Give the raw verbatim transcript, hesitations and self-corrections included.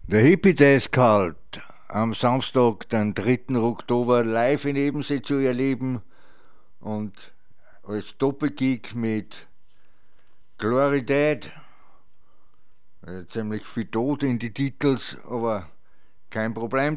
Der Hippie Day ist kalt. Am Samstag, den dritten Oktober, live in Ebensee zu erleben und als Doppelgig mit Glory Dead. Äh, ziemlich viel Tod in die Titels, aber kein Problem.